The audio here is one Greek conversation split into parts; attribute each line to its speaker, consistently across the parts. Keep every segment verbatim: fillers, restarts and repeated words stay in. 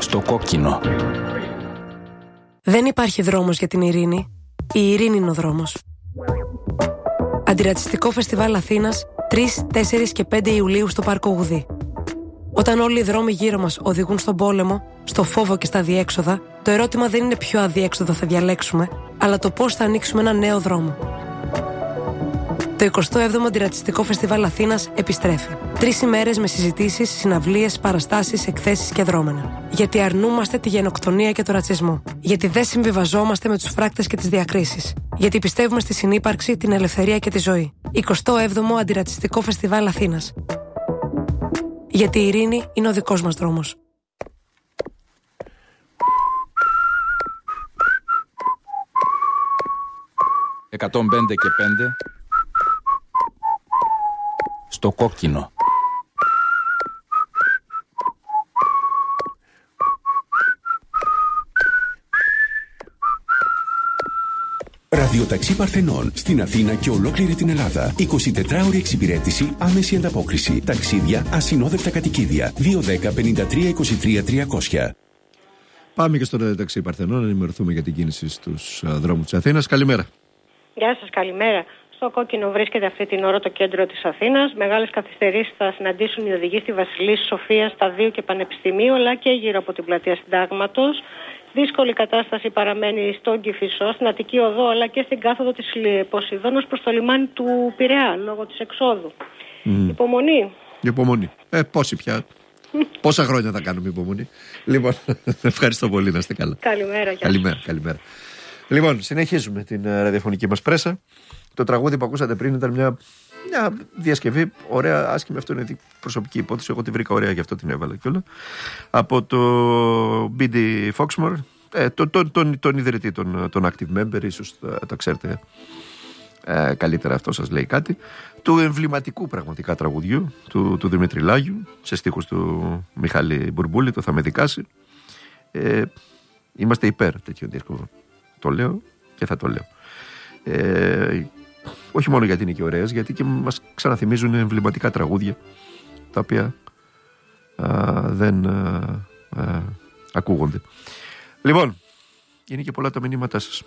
Speaker 1: Στο κόκκινο.
Speaker 2: Δεν υπάρχει δρόμος για την ειρήνη. Η ειρήνη είναι ο δρόμος. Αντιρατσιστικό Φεστιβάλ Αθήνας τρεις, τέσσερις και πέντε Ιουλίου στο Πάρκο Γουδή. Όταν όλοι οι δρόμοι γύρω μας οδηγούν στον πόλεμο, στο φόβο και στα αδιέξοδα, το ερώτημα δεν είναι ποιο αδιέξοδο θα διαλέξουμε, αλλά το πώς θα ανοίξουμε ένα νέο δρόμο. Το εικοστό έβδομο Αντιρατσιστικό Φεστιβάλ Αθήνας επιστρέφει. Τρεις ημέρες με συζητήσεις, συναυλίες, παραστάσεις, εκθέσεις και δρόμενα. Γιατί αρνούμαστε τη γενοκτονία και το ρατσισμό. Γιατί δεν συμβιβαζόμαστε με τους φράκτες και τις διακρίσεις. Γιατί πιστεύουμε στη συνύπαρξη, την ελευθερία και τη ζωή. εικοστό έβδομο Αντιρατσιστικό Φεστιβάλ Αθήνας. Γιατί η ειρήνη είναι ο δικός μας δρόμος.
Speaker 1: εκατόν πέντε και πέντε. Στο κόκκινο.
Speaker 3: Ραδιοταξί Παρθενών στην Αθήνα και ολόκληρη την Ελλάδα. εικοσιτετράωρη εξυπηρέτηση, άμεση ανταπόκριση. Ταξίδια, ασυνόδευτα κατοικίδια. δύο δέκα πενήντα τρία είκοσι τρία τριακόσια.
Speaker 4: Πάμε και στο Ραδιοταξί Παρθενών να ενημερωθούμε για την κίνηση στους δρόμους της Αθήνας. Καλημέρα.
Speaker 5: Γεια σας, καλημέρα. Στο κόκκινο βρίσκεται αυτή την ώρα το κέντρο της Αθήνας. Μεγάλες καθυστερήσεις θα συναντήσουν οι οδηγοί στη Βασιλής Σοφίας, Σταδίου και Πανεπιστημίου, αλλά και γύρω από την πλατεία Συντάγματος. Δύσκολη κατάσταση παραμένει στον Κηφισό, στην Αττική Οδό, αλλά και στην κάθοδο της Ποσειδώνος προς το λιμάνι του Πειραιά, λόγω της εξόδου. Mm. Υπομονή.
Speaker 4: Υπομονή. Ε, πόσοι πια. Πόσα χρόνια θα κάνουμε υπομονή. Λοιπόν, ευχαριστώ πολύ, να είστε καλά.
Speaker 5: Καλημέρα.
Speaker 4: Καλημέρα, καλημέρα. Λοιπόν, συνεχίζουμε την ραδιοφωνική μας πρέσα. Το τραγούδι που ακούσατε πριν ήταν μια, μια διασκευή ωραία, άσχημη. Αυτό είναι προσωπική υπόθεση. Εγώ τη βρήκα ωραία, γι' αυτό την έβαλα κιόλα. Από το μπι ντι Foxmore, ε, τον, τον, τον, τον ιδρυτή, τον, τον Active Member, ίσως τα, τα ξέρετε ε, καλύτερα, αυτό σας λέει κάτι. Του εμβληματικού πραγματικά τραγουδιού, του, του Δημήτρη Λάγιου, σε στίχους του Μιχάλη Μπουρμπούλη, το Θα με δικάσει. Ε, είμαστε υπέρ τέτοιων δίσκων. Το λέω και θα το λέω. Ε, όχι μόνο γιατί είναι και ωραίες, γιατί και μας ξαναθυμίζουν εμβληματικά τραγούδια τα οποία α, δεν α, α, ακούγονται. Λοιπόν, είναι και πολλά τα μηνύματά σας.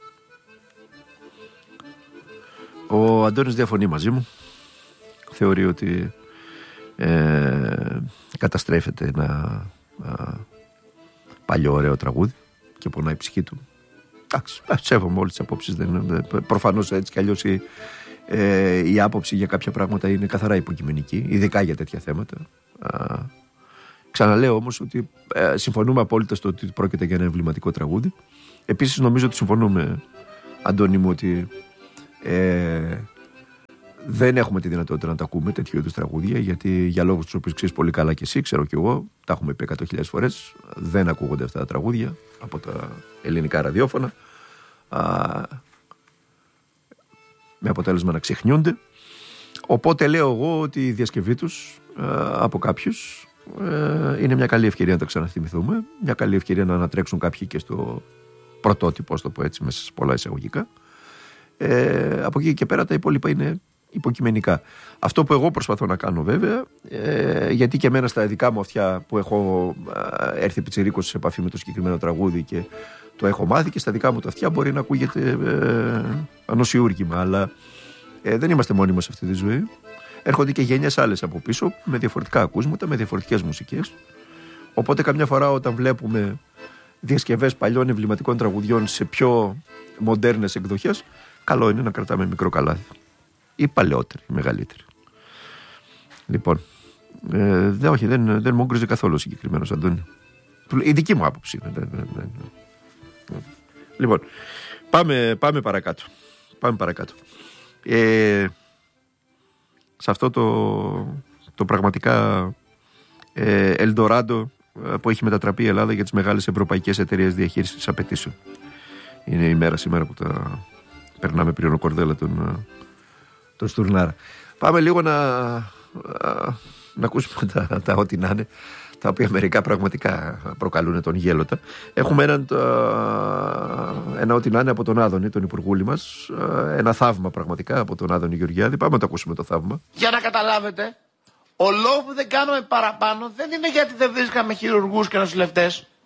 Speaker 4: Ο Αντώνης διαφωνεί μαζί μου. Θεωρεί ότι ε, καταστρέφεται ένα α, παλιό ωραίο τραγούδι και πονάει η ψυχή του. Εντάξει, σέβομαι όλες τις απόψεις. Προφανώς έτσι κι αλλιώς η, ε, η άποψη για κάποια πράγματα είναι καθαρά υποκειμενική, ειδικά για τέτοια θέματα. Α, ξαναλέω όμως ότι ε, συμφωνούμε απόλυτα στο ότι πρόκειται για ένα εμβληματικό τραγούδι. Επίσης νομίζω ότι συμφωνούμε, Αντώνη μου, ότι ε, δεν έχουμε τη δυνατότητα να τα ακούμε τέτοιου είδους τραγούδια, γιατί για λόγους τους οποίους ξέρεις πολύ καλά και εσύ, ξέρω κι εγώ, τα έχουμε πει εκατό χιλιάδες φορές, δεν ακούγονται αυτά τα τραγούδια από τα ελληνικά ραδιόφωνα, α, με αποτέλεσμα να ξεχνιούνται. Οπότε λέω εγώ ότι η διασκευή τους α, από κάποιους ε, είναι μια καλή ευκαιρία να τα ξαναθυμηθούμε, μια καλή ευκαιρία να ανατρέξουν κάποιοι και στο πρωτότυπο, ας το πω έτσι, μέσα σε πολλά εισαγωγικά. Ε, από εκεί και πέρα τα υπόλοιπα είναι υποκειμενικά. Αυτό που εγώ προσπαθώ να κάνω βέβαια, ε, γιατί και εμένα στα δικά μου αυτιά που έχω ε, έρθει πιτσιρίκος σε επαφή με το συγκεκριμένο τραγούδι και το έχω μάθει, και στα δικά μου τα αυτιά μπορεί να ακούγεται ε, ανοσιούργημα, αλλά ε, δεν είμαστε μόνοι μας σε αυτή τη ζωή. Έρχονται και γενιές άλλες από πίσω με διαφορετικά ακούσματα, με διαφορετικές μουσικές. Οπότε καμιά φορά όταν βλέπουμε διασκευές παλιών εμβληματικών τραγουδιών σε πιο μοντέρνες εκδοχές, καλό είναι να κρατάμε μικρό καλάθι. Ή παλαιότερη, ή μεγαλύτερη. Λοιπόν, ε, δε, όχι, δεν, δεν μου έγκριζε καθόλου ο συγκεκριμένος Αντώνη. Η δική μου άποψη. Ναι, ναι, ναι, ναι. Λοιπόν, πάμε, πάμε παρακάτω. Πάμε παρακάτω. Ε, σε αυτό το, το πραγματικά ε, Ελντοράντο που έχει μετατραπεί η Ελλάδα για τις μεγάλες ευρωπαϊκές εταιρείες διαχείρισης απαιτήσεων. Είναι η μέρα σήμερα που τα περνάμε πριν ο Κορδέλα τον, τον Στουρνάρα. Πάμε λίγο να, να ακούσουμε τα, τα ό,τι να είναι, τα οποία μερικά πραγματικά προκαλούν τον γέλοτα. Έχουμε έναν, ένα ό,τι να είναι από τον Άδωνη, τον υπουργούλη μας, ένα θαύμα πραγματικά από τον Άδωνη Γεωργιάδη. Πάμε να το ακούσουμε το θαύμα.
Speaker 6: Για να καταλάβετε, ο λόγος που δεν κάνουμε παραπάνω δεν είναι γιατί δεν βρίσκαμε χειρουργούς και νοσηλευτές.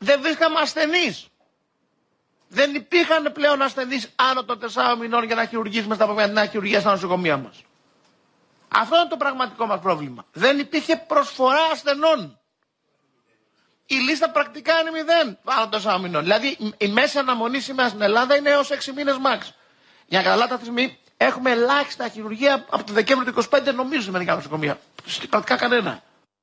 Speaker 6: δεν βρίσκαμε ασθενείς. Δεν υπήρχαν πλέον ασθενείς άνω των τεσσάρων μηνών για να χειρουργήσουμε στα απομακρυνθέντα χειρουργία στα νοσοκομεία μας. Αυτό είναι το πραγματικό μας πρόβλημα. Δεν υπήρχε προσφορά ασθενών. Η λίστα πρακτικά είναι μηδέν άνω των τεσσάρων μηνών. Δηλαδή η μέση αναμονή σήμερα στην Ελλάδα είναι έως έξι μήνες max. Για να καταλάβετε αυτή τη στιγμή έχουμε ελάχιστα χειρουργία από το Δεκέμβριο του είκοσι πέντε, νομίζω, σε μερικά νοσοκομεία. Πρακτικά κανένα.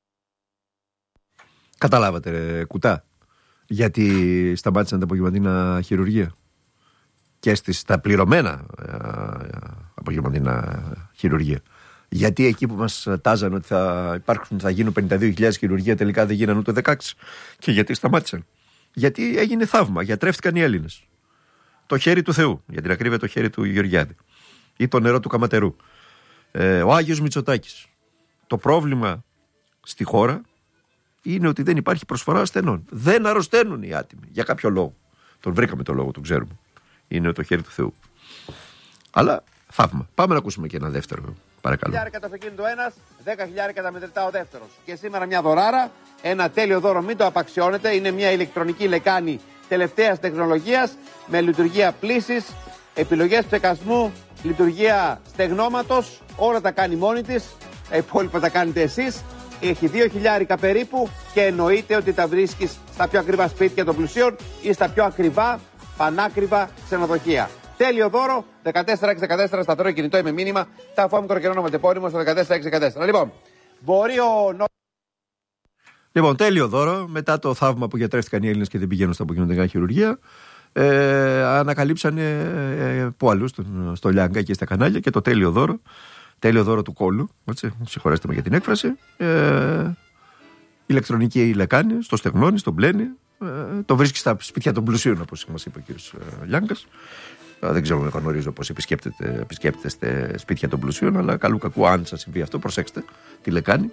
Speaker 4: Καταλάβατε, ρε, κουτά, γιατί σταμάτησαν τα απογευματινά χειρουργία και στις, στα πληρωμένα ε, απογευματινά χειρουργία. Γιατί εκεί που μας τάζαν ότι θα υπάρξουν, θα γίνουν πενήντα δύο χιλιάδες χειρουργία, τελικά δεν γίνανε ούτε δεκαέξι. Και γιατί σταμάτησαν? Γιατί έγινε θαύμα, γιατρεύτηκαν οι Έλληνες. Το χέρι του Θεού, για την ακρίβεια το χέρι του Γεωργιάδη. Ή το νερό του Καματερού. Ε, ο Άγιος Μητσοτάκης. Το πρόβλημα στη χώρα είναι ότι δεν υπάρχει προσφορά ασθενών. Δεν αρρωσταίνουν οι άτιμοι. Για κάποιο λόγο. Τον βρήκαμε το λόγο, τον ξέρουμε. Είναι το χέρι του Θεού. Αλλά θαύμα. Πάμε να ακούσουμε και ένα δεύτερο, παρακαλώ.
Speaker 7: χιλιάρικα το αυτοκίνητο ένας, δέκα χιλιάρικα τα μετρητά ο δεύτερος. Και σήμερα μια δωράρα, ένα τέλειο δώρο, μην το απαξιώνετε. Είναι μια ηλεκτρονική λεκάνη τελευταίας τεχνολογίας με λειτουργία πλύσης, επιλογές ψεκασμού, λειτουργία στεγνώματος. Όλα τα κάνει μόνη της. Τα υπόλοιπα τα κάνετε εσείς. Έχει δύο χιλιάρικα περίπου και εννοείται ότι τα βρίσκεις στα πιο ακριβά σπίτια των πλουσίων ή στα πιο ακριβά, πανάκριβα ξενοδοχεία. Τέλειο δώρο, δεκατέσσερα έξι δεκατέσσερα, σταθερό κινητό ή με μήνυμα, τα φώμη κορκενό μετεπώνυμο στο δεκατέσσερα έξι δεκατέσσερα. Λοιπόν, μπορεί ο...
Speaker 4: Λοιπόν, τέλειο δώρο, μετά το θαύμα που γιατρεύτηκαν οι Έλληνες και δεν πηγαίνουν στα απογευματινά χειρουργία, ε, ανακαλύψανε ε, που αλλού, στο, στο Λιάγκα και στα κανάλια, και το τέλειο δώρο, τέλειο δώρο του κόλλου, έτσι, συγχωρέστε με για την έκφραση, ε, ηλεκτρονική λεκάνη, στο στεγνώνει, στο μπλένει, ε, το βρίσκει στα σπίτια των πλουσίων, όπως μας είπε ο κ. Λιάγκας. Δεν ξέρω, δεν γνωρίζω πώς επισκέπτεστε σπίτια των πλουσίων, αλλά καλού κακού, αν σας συμβεί αυτό, προσέξτε τη λεκάνη.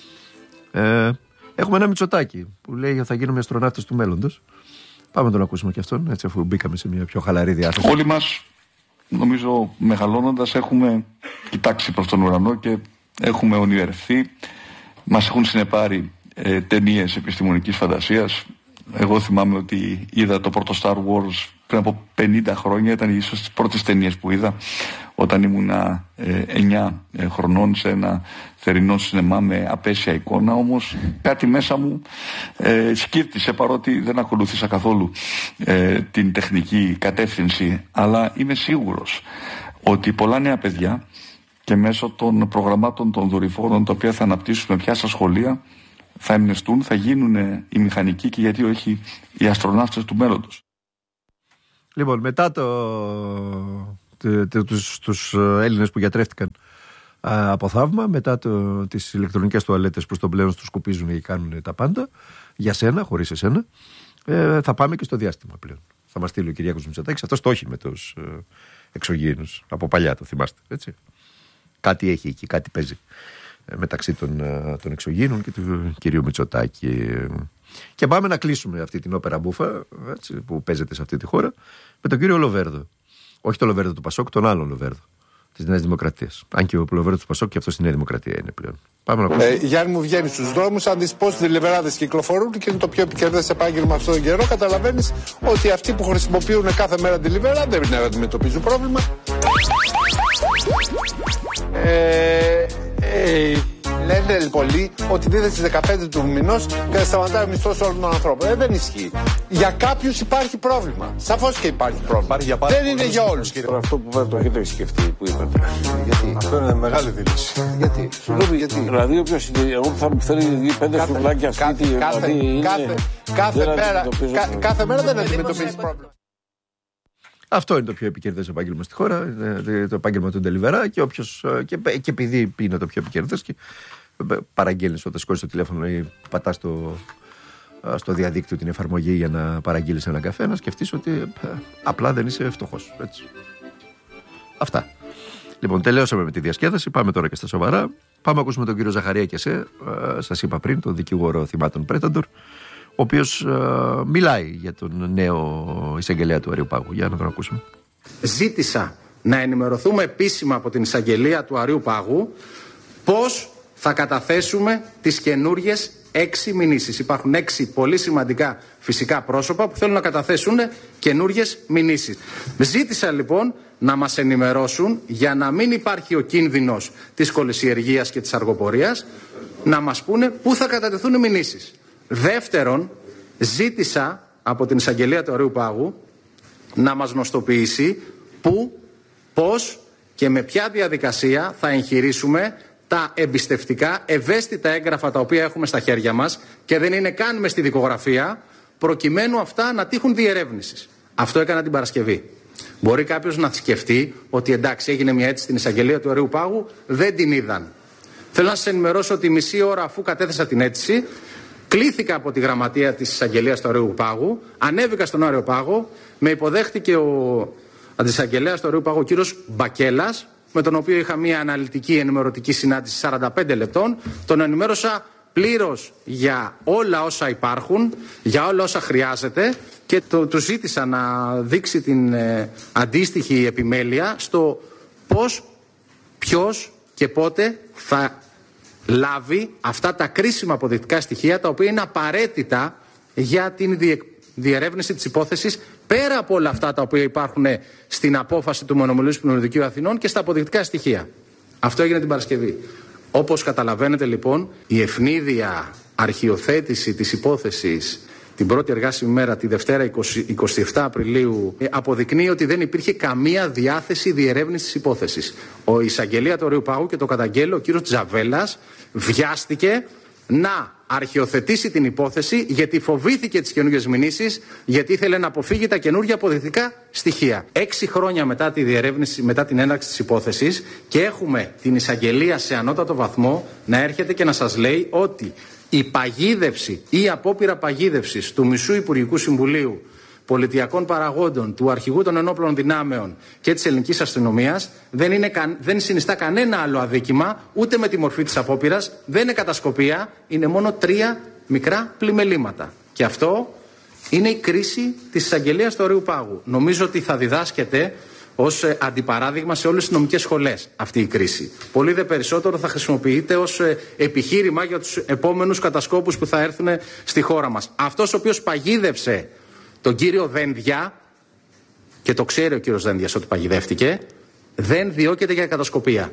Speaker 4: Ε, έχουμε ένα Μητσοτάκη που λέει θα γίνουμε αστροναύτες του μέλλοντος. Πάμε να τον ακούσουμε και αυτόν, έτσι, αφού μπήκαμε σε μια πιο χαλαρή διάθεση.
Speaker 8: Όλοι μας, νομίζω, μεγαλώνοντας, έχουμε κοιτάξει προς τον ουρανό και έχουμε ονειρευτεί. Μας έχουν συνεπάρει ε, ταινίες επιστημονικής φαντασίας. Εγώ θυμάμαι ότι είδα το πρώτο Star Wars πριν από πενήντα χρόνια, ήταν ίσως τις πρώτες ταινίες που είδα όταν ήμουνα ε, εννιά ε, χρονών σε ένα θερινό σινεμά με απέσια εικόνα. Όμως κάτι μέσα μου ε, σκύρτησε, παρότι δεν ακολούθησα καθόλου ε, την τεχνική κατεύθυνση, αλλά είμαι σίγουρος ότι πολλά νέα παιδιά και μέσω των προγραμμάτων των δορυφόρων τα οποία θα αναπτύσσουμε πια στα σχολεία θα εμπνευστούν, θα γίνουν οι μηχανικοί και γιατί όχι οι αστροναύτες του μέλλοντος.
Speaker 4: Λοιπόν, μετά το, το, το, τους, τους Έλληνες που γιατρεύτηκαν α, από θαύμα, μετά το, τις ηλεκτρονικές τουαλέτες που στον πλέον τους σκουπίζουν και κάνουν τα πάντα, για σένα, χωρίς εσένα, ε, θα πάμε και στο διάστημα πλέον. Θα μας στείλει ο Κυριάκος Μητσοτάκης, αυτός το έχει με τους ε, εξωγήινους, από παλιά το θυμάστε, έτσι. Κάτι έχει εκεί, κάτι παίζει μεταξύ των, των εξωγήινων και του κυρίου Μητσοτάκη. Και πάμε να κλείσουμε αυτή την όπερα μπούφα, έτσι, που παίζεται σε αυτή τη χώρα, με τον κύριο Λοβέρδο. Όχι το Λοβέρδο του Πασόκ, τον άλλον Λοβέρδο της Νέας Δημοκρατίας. Αν και ο Λοβέρδο του Πασόκ και αυτό στη Νέα Δημοκρατία είναι πλέον. Πάμε να ακούσουμε.
Speaker 9: Ε, Γιάννη μου, βγαίνει στους δρόμους, αν δεις πόσοι διλιβεράδες κυκλοφορούν και είναι το πιο επικερδές επάγγελμα αυτόν τον καιρό, καταλαβαίνεις ότι αυτοί που χρησιμοποιούν κάθε μέρα delivery δεν αντιμετωπίζουν πρόβλημα. Ε, ε, λένε πολλοί ότι δίδεται στις δεκαπέντε του μηνός και θα σταματάει ο μισθός όλων των ανθρώπων. Ε, δεν ισχύει. Για κάποιους υπάρχει πρόβλημα. Σαφώς και υπάρχει πρόβλημα. Υπάρχει δεν είναι για όλους.
Speaker 10: Αυτό που το έχετε σκεφτεί, που είπατε.
Speaker 9: Γιατί? Αυτό είναι μεγάλη δήλωση. Γιατί? Συγγνώμη, γιατί?
Speaker 10: Δηλαδή, όποιος εγώ που θα μου φέρει πέντε φουρνάκια σπίτι,
Speaker 9: κάθε,
Speaker 10: δηλαδή
Speaker 9: κάθε,
Speaker 10: είναι,
Speaker 9: κάθε, μέρα, κα, κάθε μέρα δεν αντιμετωπίζεις πρόβλημα.
Speaker 4: Αυτό είναι το πιο επικερδές επάγγελμα στη χώρα, το επάγγελμα του ντελιβερά, και, όποιος, και, και επειδή είναι το πιο επικερδές και παραγγέλνεις όταν σηκώνεις το τηλέφωνο ή πατάς στο, στο διαδίκτυο την εφαρμογή για να παραγγείλεις ένα καφέ, να σκεφτείς ότι απλά δεν είσαι φτωχός. Έτσι. Αυτά. Λοιπόν, τελειώσαμε με τη διασκέδαση, πάμε τώρα και στα σοβαρά. Πάμε να ακούσουμε τον κύριο Ζαχαρία και σε, σας είπα πριν, τον δικηγόρο θυμάτων Πρέταντορ, ο οποίος uh, μιλάει για τον νέο εισαγγελέα του Αριού Πάγου. Για να τον ακούσουμε.
Speaker 11: Ζήτησα να ενημερωθούμε επίσημα από την εισαγγελία του Αριού Πάγου πώς θα καταθέσουμε τις καινούριες έξι μηνύσεις. Υπάρχουν έξι πολύ σημαντικά φυσικά πρόσωπα που θέλουν να καταθέσουν καινούριες μηνύσεις. Ζήτησα λοιπόν να μας ενημερώσουν για να μην υπάρχει ο κίνδυνος της κολυσιεργίας και της αργοπορίας, να μας πούνε πού θα κατατεθούν οι μηνύσεις. Δεύτερον, ζήτησα από την εισαγγελία του Αραίου Πάγου να μας γνωστοποιήσει πού, πώς και με ποια διαδικασία θα εγχειρήσουμε τα εμπιστευτικά, ευαίσθητα έγγραφα τα οποία έχουμε στα χέρια μας και δεν είναι καν μες στη δικογραφία, προκειμένου αυτά να τύχουν διερεύνησης. Αυτό έκανα την Παρασκευή. Μπορεί κάποιος να σκεφτεί ότι εντάξει, έγινε μια αίτηση στην εισαγγελία του Αραίου Πάγου, δεν την είδαν. Θέλω να σας ενημερώσω ότι μισή ώρα αφού κατέθεσα την αίτηση, κλήθηκα από τη γραμματεία της εισαγγελίας του Αραίου Πάγου, ανέβηκα στον Αραίου Πάγο, με υποδέχτηκε ο αντισαγγελέας του Αραίου Πάγου, ο κύριος Μπακέλας, με τον οποίο είχα μια αναλυτική ενημερωτική συνάντηση σαράντα πέντε λεπτών. Τον ενημέρωσα πλήρως για όλα όσα υπάρχουν, για όλα όσα χρειάζεται και το, του ζήτησα να δείξει την ε, αντίστοιχη επιμέλεια στο πώς, ποιος και πότε θα λάβει αυτά τα κρίσιμα αποδεικτικά στοιχεία τα οποία είναι απαραίτητα για την διε, διερεύνηση της υπόθεσης, πέρα από όλα αυτά τα οποία υπάρχουν στην απόφαση του Μονομελούς Ποινοδικείου Αθηνών και στα αποδεικτικά στοιχεία. Αυτό έγινε την Παρασκευή. Όπως καταλαβαίνετε λοιπόν, η ευνίδια αρχιοθέτηση της υπόθεσης την πρώτη εργάσιμη μέρα, τη Δευτέρα εικοστή εβδόμη Απριλίου, αποδεικνύει ότι δεν υπήρχε καμία διάθεση διερεύνησης της υπόθεσης. Ο εισαγγελέα του Αραίου Πάγου, και το καταγγέλλω, ο κύριος Τζαβέλας, βιάστηκε να αρχιοθετήσει την υπόθεση γιατί φοβήθηκε τις καινούργιες μηνύσεις, γιατί ήθελε να αποφύγει τα καινούργια αποδεικτικά στοιχεία. Έξι χρόνια μετά τη διερεύνηση, μετά την έναρξη της υπόθεσης, και έχουμε την εισαγγελία σε ανώτατο βαθμό να έρχεται και να σας λέει ότι η παγίδευση ή η απόπειρα παγίδευσης του μισού Υπουργικού Συμβουλίου, πολιτιακών παραγόντων, του Αρχηγού των Ενόπλων Δυνάμεων και της ελληνικής αστυνομίας δεν, είναι, δεν συνιστά κανένα άλλο αδίκημα, ούτε με τη μορφή της απόπειρας, δεν είναι κατασκοπία, είναι μόνο τρία μικρά πλημελήματα. Και αυτό είναι η κρίση της εισαγγελίας του Αραίου Πάγου. Νομίζω ότι θα διδάσκεται ως αντιπαράδειγμα σε όλες τις νομικές σχολές αυτή η κρίση. Πολύ δε περισσότερο θα χρησιμοποιείται ως επιχείρημα για τους επόμενους κατασκόπους που θα έρθουν στη χώρα μας. Αυτός ο οποίος παγίδευσε τον κύριο Δένδια, και το ξέρει ο κύριος Δένδιας ότι παγιδεύτηκε, δεν διώκεται για κατασκοπία.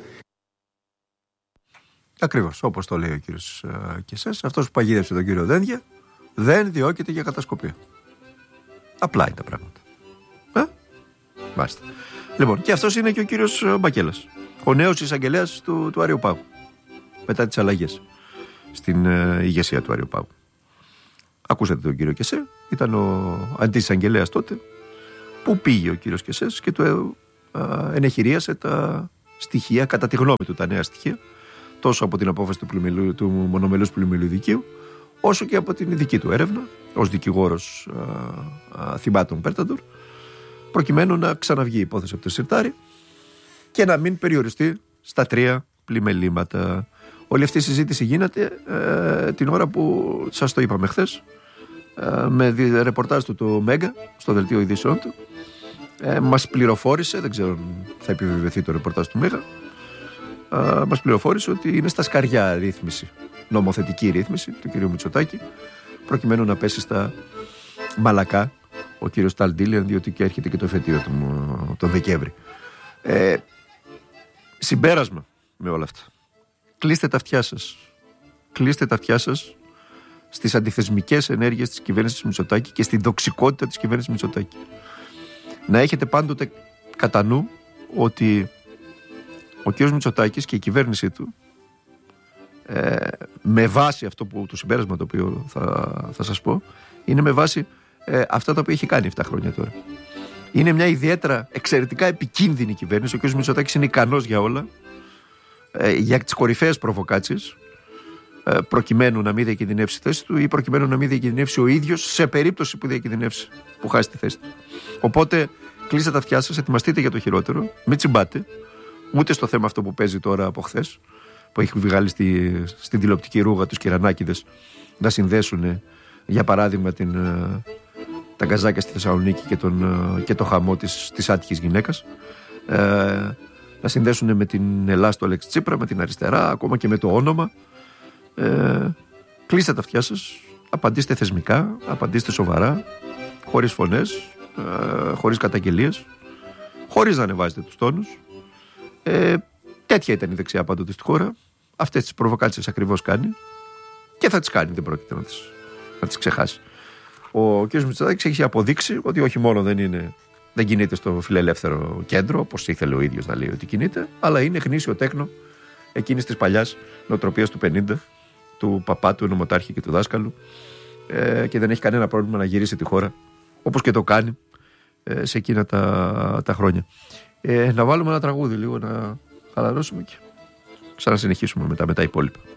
Speaker 4: Ακριβώς, όπως το λέει ο κύριος uh, Κεσές, αυτός που παγίδευσε τον κύριο Δένδια δεν διώκεται για κατασκοπία. Απλά είναι τα πράγματα. Ε? Μάλιστα. Λοιπόν, και αυτός είναι και ο κύριος Μπακέλας, ο νέος εισαγγελέας του, του Αραίου Πάγου, μετά τις αλλαγές στην uh, ηγεσία του Αραίου Πάγου. Ακούσατε τον κύριο Κεσέ, ήταν ο αντισαγγελέας τότε, που πήγε ο κύριος Κεσές και του uh, ενεχειρίασε τα στοιχεία, κατά τη γνώμη του τα νέα στοιχεία, τόσο από την απόφαση του, πλημελου, του Μονομελούς Πλημελού Δικαίου, όσο και από την ειδική του έρευνα, ως δικηγόρος uh, uh, θυμάτων Πέρταντορ, προκειμένου να ξαναβγεί η υπόθεση από το Σιρτάρι και να μην περιοριστεί στα τρία πλημελήματα. Όλη αυτή η συζήτηση γίνεται ε, την ώρα που σας το είπαμε χθες, ε, με ρεπορτάζ του το Μέγκα στο δελτίο ειδήσεων του. Ε, μας πληροφόρησε, δεν ξέρω αν θα επιβεβαιωθεί το ρεπορτάζ του Μέγα, ε, μας πληροφόρησε ότι είναι στα σκαριά ρύθμιση, νομοθετική ρύθμιση του κ. Μητσοτάκη, προκειμένου να πέσει στα μαλακά ο κύριος Ταλντίλιαν, διότι και έρχεται και το εφετείο του τον Δεκέμβρη. Ε, συμπέρασμα με όλα αυτά. Κλείστε τα αυτιά σας. Κλείστε τα αυτιά σας στις αντιθεσμικές ενέργειες της κυβέρνησης Μητσοτάκη και στην τοξικότητα της κυβέρνησης Μητσοτάκη. Να έχετε πάντοτε κατά νου ότι ο κ. Μητσοτάκης και η κυβέρνησή του, ε, με βάση αυτό που, το συμπέρασμα το οποίο θα, θα σας πω, είναι με βάση ε, αυτά τα οποία έχει κάνει επτά χρόνια τώρα. Είναι μια ιδιαίτερα εξαιρετικά επικίνδυνη κυβέρνηση. Ο κ. Μητσοτάκης είναι ικανός για όλα, ε, για τις κορυφαίες προβοκάτσιες, ε, προκειμένου να μην διακινδυνεύσει τη θέση του ή προκειμένου να μην διακινδυνεύσει ο ίδιος σε περίπτωση που διακινδυνεύσει, που χάσει τη θέση του. Οπότε κλείστε τα αυτιά σας, ετοιμαστείτε για το χειρότερο, μην τσιμπάτε, ούτε στο θέμα αυτό που παίζει τώρα από χθες, που έχει βγάλει στη, στην τηλεοπτική ρούγα τους κυρανάκηδες να συνδέσουν, για παράδειγμα, την, τα γκαζάκια στη Θεσσαλονίκη και, τον, και το χαμό της, της άτυχης γυναίκας, ε, να συνδέσουν με την Ελλάδα του Αλέξη Τσίπρα, με την αριστερά, ακόμα και με το όνομα. Ε, κλείστε τα αυτιά σας, απαντήστε θεσμικά, απαντήστε σοβαρά, χωρίς φωνές, ε, χωρίς καταγγελίες, χωρίς να ανεβάζετε τους τόνους. Ε, τέτοια ήταν η δεξιά πάντοτε στη χώρα. Αυτές τις προβοκάτσες ακριβώς κάνει και θα τις κάνει, δεν πρόκειται να τις, να τις ξεχάσει. Ο κ. Μητσοτάκης έχει αποδείξει ότι όχι μόνο δεν, είναι, δεν κινείται στο φιλελεύθερο κέντρο, όπως ήθελε ο ίδιος να λέει ότι κινείται, αλλά είναι γνήσιο τέκνο εκείνης της παλιάς νοοτροπίας του πενήντα, του παπά, του νομοτάρχη και του δάσκαλου, ε, και δεν έχει κανένα πρόβλημα να γυρίσει τη χώρα, όπως και το κάνει ε, σε εκείνα τα, τα χρόνια. Ε, να βάλουμε ένα τραγούδι λίγο, να χαλαρώσουμε και ξανασυνεχίσουμε μετά με τα υπόλοιπα.